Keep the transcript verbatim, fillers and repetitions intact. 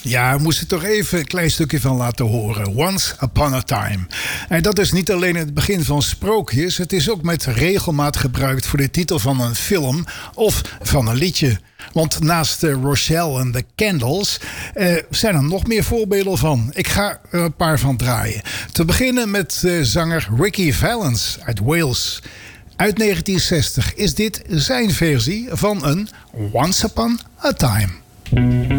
Ja, we moesten toch even een klein stukje van laten horen. Once Upon a Time. En dat is niet alleen het begin van sprookjes. Het is ook met regelmaat gebruikt voor de titel van een film of van een liedje. Want naast uh, Rochelle en The Candles uh, zijn er nog meer voorbeelden van. Ik ga er een paar van draaien. Te beginnen met uh, zanger Ricky Valens uit Wales. Uit negentien zestig is dit zijn versie van een Once Upon a Time.